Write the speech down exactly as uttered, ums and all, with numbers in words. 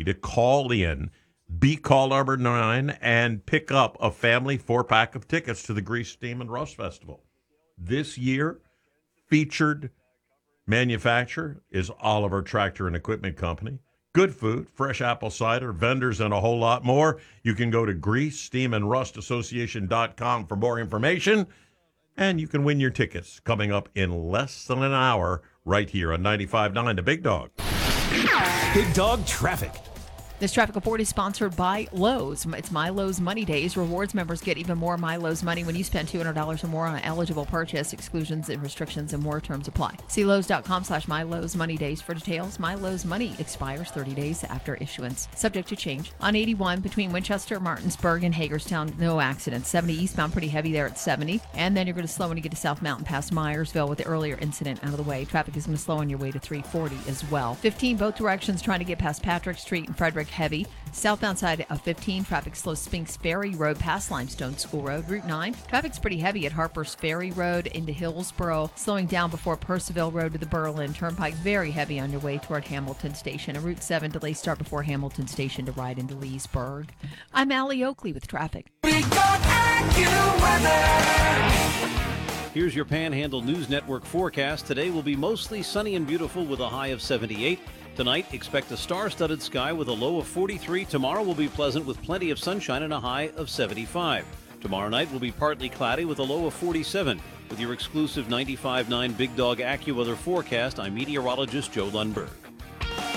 free to call in, beat call number nine, and pick up a family four-pack of tickets to the Grease, Steam, and Rust Festival. This year, featured manufacturer is Oliver Tractor and Equipment Company. Good food, fresh apple cider, vendors, and a whole lot more. You can go to grease steam and rust association dot com for more information, and you can win your tickets coming up in less than an hour right here on ninety-five point nine The Big Dog. Big Dog Traffic. This traffic report is sponsored by Lowe's. It's My Lowe's Money Days. Rewards members get even more My Lowe's money when you spend two hundred dollars or more on an eligible purchase. Exclusions and restrictions and more terms apply. See Lowe's.com slash My Lowe's Money Days for details. My Lowe's Money expires thirty days after issuance. Subject to change. On eighty-one between Winchester, Martinsburg, and Hagerstown, no accidents. seventy eastbound, pretty heavy there at seventy. And then you're going to slow when you get to South Mountain past Myersville with the earlier incident out of the way. Traffic is going to slow on your way to three forty as well. fifteen both directions trying to get past Patrick Street and Frederick heavy. Southbound side of fifteen, traffic slows Spinks Ferry Road past Limestone School Road. Route nine, traffic's pretty heavy at Harper's Ferry Road into Hillsboro, slowing down before Percival Road to the Berlin Turnpike. Very heavy on your way toward Hamilton Station. And Route seven, delays start before Hamilton Station to ride into Leesburg. I'm Allie Oakley with traffic. Here's your Panhandle News Network forecast. Today will be mostly sunny and beautiful with a high of seventy-eight. Tonight, expect a star-studded sky with a low of forty-three. Tomorrow will be pleasant with plenty of sunshine and a high of seventy-five. Tomorrow night will be partly cloudy with a low of forty-seven. With your exclusive ninety-five point nine Big Dog AccuWeather forecast, I'm meteorologist Joe Lundberg.